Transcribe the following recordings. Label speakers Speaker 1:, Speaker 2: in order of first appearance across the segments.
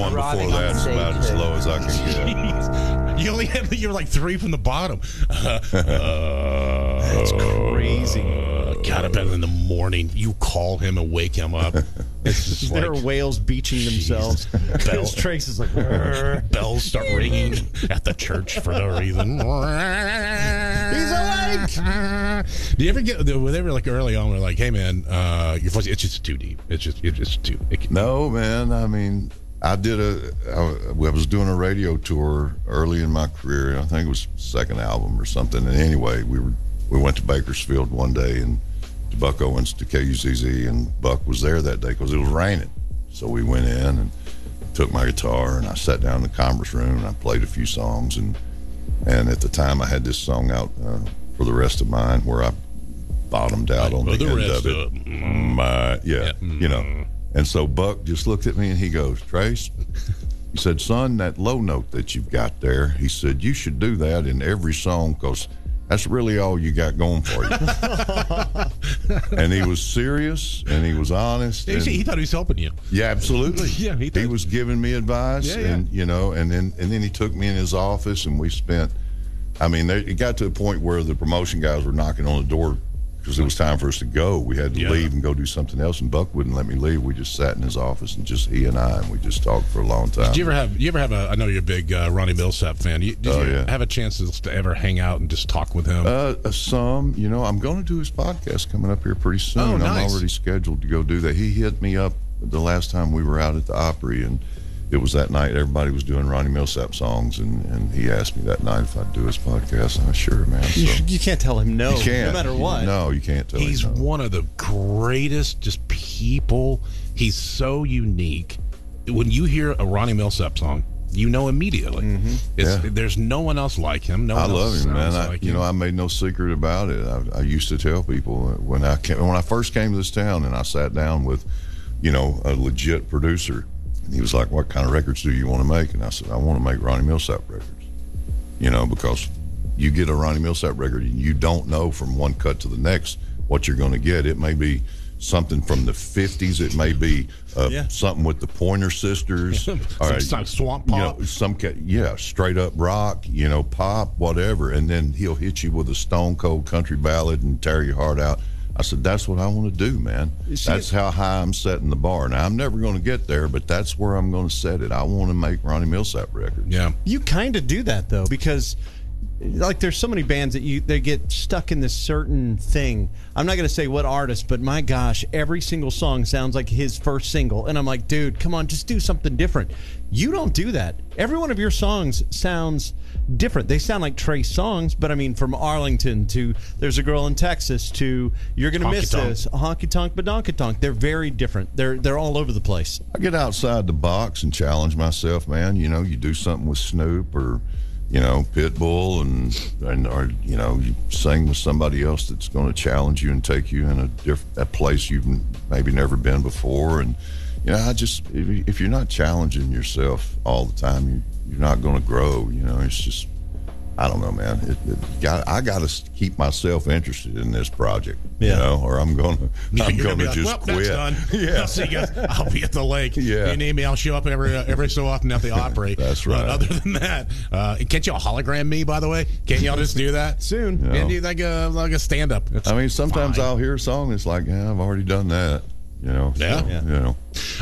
Speaker 1: one before that's about as low as I can get.
Speaker 2: Jeez. You're like 3 from the bottom.
Speaker 3: That's crazy.
Speaker 2: Got up in the morning. You call him and wake him up. It's just
Speaker 3: There are whales beaching themselves. Trace is like,
Speaker 2: bells start ringing at the church for no reason.
Speaker 3: he's awake.
Speaker 2: Do you ever get? Were they ever like early on? We're like, hey man, your voice, it's just too deep. It's just too.
Speaker 1: No, man. I mean, I was doing a radio tour early in my career. I think it was second album or something. And anyway, we went to Bakersfield one day and to Buck Owens to KUZZ, and Buck was there that day because it was raining. So we went in and took my guitar and I sat down in the conference room and I played a few songs, and at the time I had this song out for the rest of mine where I bottomed out on the end of it. You know. And so Buck just looked at me and he goes, Trace, he said, son, that low note that you've got there, he said, you should do that in every song because that's really all you got going for you. And he was serious and he was honest.
Speaker 2: Yeah, he thought he was helping you.
Speaker 1: Yeah, absolutely.
Speaker 2: Yeah,
Speaker 1: he was giving me advice, and you know, and then he took me in his office and we spent. I mean, it got to a point where the promotion guys were knocking on the door because it was time for us to go. We had to leave and go do something else, and Buck wouldn't let me leave. We just sat in his office and just he and we just talked for a long time.
Speaker 2: Did you ever have a? I know you're a big Ronnie Milsap fan. Did you have a chance to ever hang out and just talk with him?
Speaker 1: Some. You know, I'm going to do his podcast coming up here pretty soon.
Speaker 2: Oh, nice.
Speaker 1: I'm already scheduled to go do that. He hit me up the last time we were out at the Opry, and it was that night everybody was doing Ronnie Milsap songs, and he asked me that night if I'd do his podcast. And I sure, man. So,
Speaker 3: you can't tell him no.
Speaker 1: You can't.
Speaker 3: No matter what.
Speaker 1: No, you can't tell him no.
Speaker 2: He's one of the greatest just people. He's so unique. When you hear a Ronnie Milsap song, you know immediately. Mm-hmm. There's no one else like him. I
Speaker 1: love him, man. I made no secret about it. I used to tell people when I first came to this town and I sat down with, you know, a legit producer. And he was like, what kind of records do you want to make? And I said, I want to make Ronnie Milsap records. You know, because you get a Ronnie Milsap record and you don't know from one cut to the next what you're going to get. It may be something from the 50s. It may be something with the Pointer Sisters.
Speaker 2: Some swamp pop.
Speaker 1: You know, straight up rock, you know, pop, whatever. And then he'll hit you with a stone cold country ballad and tear your heart out. I said, that's what I want to do, man. That's how high I'm setting the bar. Now, I'm never going to get there, but that's where I'm going to set it. I want to make Ronnie Milsap records.
Speaker 2: Yeah.
Speaker 3: You kind of do that, though, because like there's so many bands that they get stuck in this certain thing. I'm not going to say what artist, but my gosh, every single song sounds like his first single. And I'm like, dude, come on, just do something different. You don't do that. Every one of your songs sounds different. They sound like Trace songs, but I mean, from Arlington to There's a Girl in Texas to You're Gonna Miss This, Honky Tonk Badonka Tonk. They're very different. They're all over the place.
Speaker 1: I get outside the box and challenge myself, man. You know, you do something with Snoop or, you know, Pitbull, or you know, you sing with somebody else that's going to challenge you and take you in a place you've maybe never been before. And you know, if you're not challenging yourself all the time, you're not going to grow. You know, it's just, I don't know, man. I got to keep myself interested in this project, you know, or I'm going to just quit.
Speaker 2: That's done.
Speaker 1: Yeah.
Speaker 2: I'll see you guys. I'll be at the lake.
Speaker 1: Yeah.
Speaker 2: You need me, I'll show up every so often at the Opry.
Speaker 1: That's right.
Speaker 2: But other than that, can't y'all hologram me, by the way? Can't y'all just do that?
Speaker 3: Soon.
Speaker 1: You know.
Speaker 2: And do like a stand-up.
Speaker 1: I mean, sometimes I'll hear a song and it's like, yeah, I've already done that. You know,
Speaker 2: yeah.
Speaker 1: You know,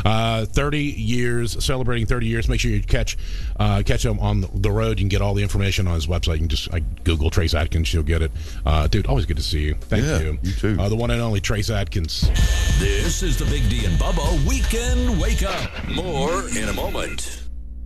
Speaker 2: 30 years, celebrating 30 years. Make sure you catch him on the road. You can get all the information on his website. You can just Google Trace Adkins. You'll get it. Dude, always good to see you. Thank you.
Speaker 1: You too.
Speaker 2: The one and only Trace Adkins.
Speaker 4: This is the Big D and Bubba Weekend Wake Up. More in a moment.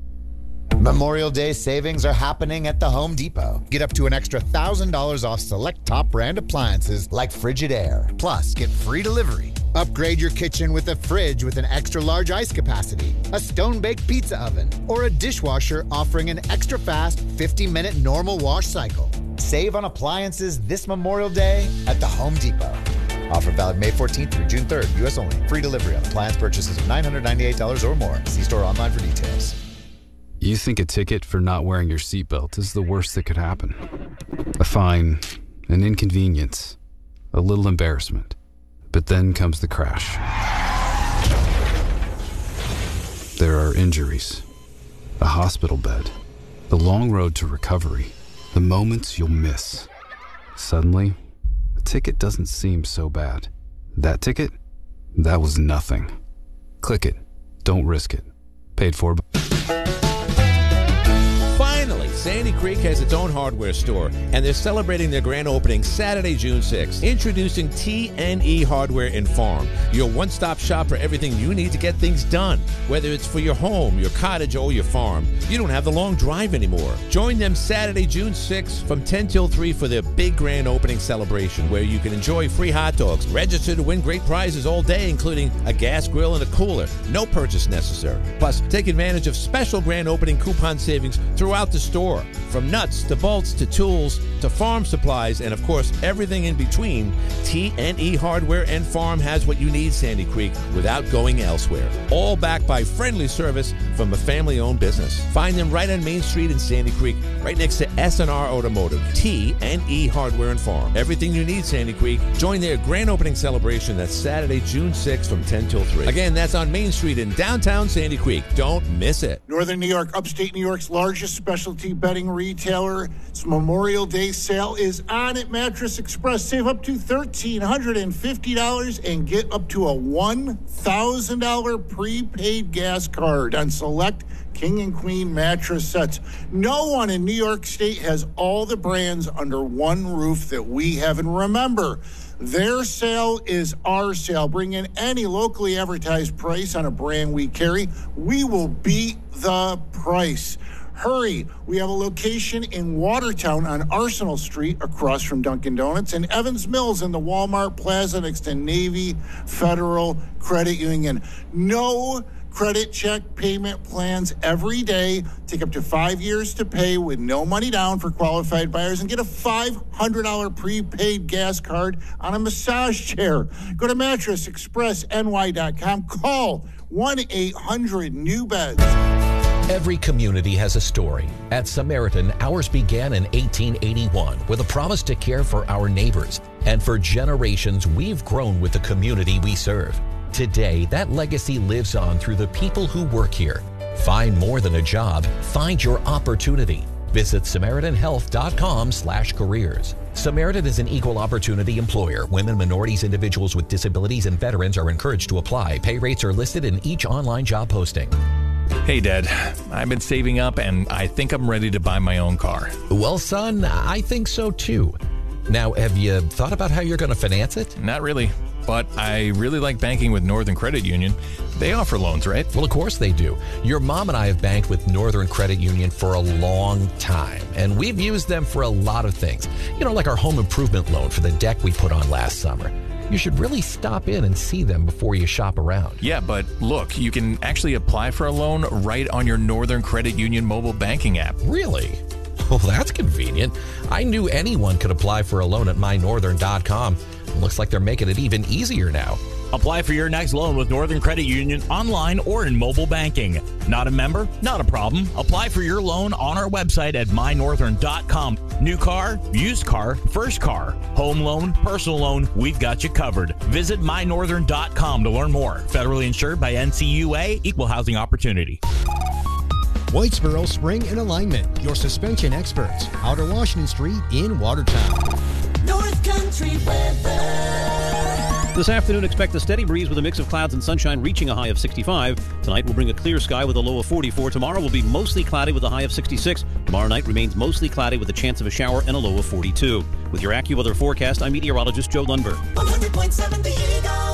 Speaker 5: Memorial Day savings are happening at the Home Depot. Get up to an extra $1,000 off select top brand appliances like Frigidaire. Plus, get free delivery. Upgrade your kitchen with a fridge with an extra large ice capacity, a stone-baked pizza oven, or a dishwasher offering an extra fast 50-minute normal wash cycle. Save on appliances this Memorial Day at the Home Depot. Offer valid May 14th through June 3rd. U.S. only. Free delivery on appliance purchases of $998 or more. See store online for details.
Speaker 6: You think a ticket for not wearing your seatbelt is the worst that could happen. A fine, an inconvenience, a little embarrassment. But then comes the crash. There are injuries, a hospital bed, the long road to recovery, the moments you'll miss. Suddenly, a ticket doesn't seem so bad. That ticket? That was nothing. Click it. Don't risk it. Paid for by...
Speaker 7: Finally, Sandy Creek has its own hardware store, and they're celebrating their grand opening Saturday, June 6th. Introducing T&E Hardware and Farm, your one-stop shop for everything you need to get things done. Whether it's for your home, your cottage, or your farm, you don't have the long drive anymore. Join them Saturday, June 6th from 10 till 3 for their big grand opening celebration, where you can enjoy free hot dogs, register to win great prizes all day, including a gas grill and a cooler. No purchase necessary. Plus, take advantage of special grand opening coupon savings throughout the store. From nuts to bolts to tools to farm supplies and, of course, everything in between, T&E Hardware and Farm has what you need, Sandy Creek, without going elsewhere. All backed by friendly service from a family-owned business. Find them right on Main Street in Sandy Creek, right next to S&R Automotive. T&E Hardware and Farm. Everything you need, Sandy Creek. Join their grand opening celebration. That's Saturday, June 6th from 10 till 3. Again, that's on Main Street in downtown Sandy Creek. Don't miss it.
Speaker 8: Northern New York, upstate New York's largest specialty bedding retailer. Its Memorial Day sale is on at Mattress Express. Save up to $1,350 and get up to a $1,000 prepaid gas card on select King and Queen mattress sets. No one in New York State has all the brands under one roof that we have. And remember, their sale is our sale. Bring in any locally advertised price on a brand we carry. We will beat the price. Hurry. We have a location in Watertown on Arsenal Street across from Dunkin' Donuts, and Evans Mills in the Walmart Plaza next to Navy Federal Credit Union. No credit check payment plans every day. Take up to 5 years to pay with no money down for qualified buyers, and get a $500 prepaid gas card on a massage chair. Go to mattressexpressny.com. Call 1-800-NEW-BEDS.
Speaker 9: Every community has a story. At Samaritan, ours began in 1881 with a promise to care for our neighbors. And for generations, we've grown with the community we serve. Today, that legacy lives on through the people who work here. Find more than a job. Find your opportunity. Visit SamaritanHealth.com/careers. Samaritan is an equal opportunity employer. Women, minorities, individuals with disabilities, and veterans are encouraged to apply. Pay rates are listed in each online job posting.
Speaker 10: Hey, Dad. I've been saving up, and I think I'm ready to buy my own car.
Speaker 9: Well, son, I think so too. Now, have you thought about how you're going to finance it?
Speaker 10: Not really, but I really like banking with Northern Credit Union. They offer loans, right?
Speaker 9: Well, of course they do. Your mom and I have banked with Northern Credit Union for a long time, and we've used them for a lot of things. You know, like our home improvement loan for the deck we put on last summer. You should really stop in and see them before you shop around.
Speaker 10: Yeah, but look, you can actually apply for a loan right on your Northern Credit Union mobile banking app.
Speaker 9: Really? Well, that's convenient. I knew anyone could apply for a loan at mynorthern.com. Looks like they're making it even easier now.
Speaker 11: Apply for your next loan with Northern Credit Union online or in mobile banking. Not a member? Not a problem. Apply for your loan on our website at mynorthern.com. New car, used car, first car, home loan, personal loan, we've got you covered. Visit mynorthern.com to learn more. Federally insured by NCUA, Equal Housing Opportunity.
Speaker 12: Whitesboro Spring and Alignment, your suspension experts. Outer Washington Street in Watertown.
Speaker 13: North Country weather.
Speaker 14: This afternoon, expect a steady breeze with a mix of clouds and sunshine reaching a high of 65. Tonight will bring a clear sky with a low of 44. Tomorrow will be mostly cloudy with a high of 66. Tomorrow night remains mostly cloudy with a chance of a shower and a low of 42. With your AccuWeather forecast, I'm meteorologist Joe Lundberg.
Speaker 13: 100.7 The Eagle.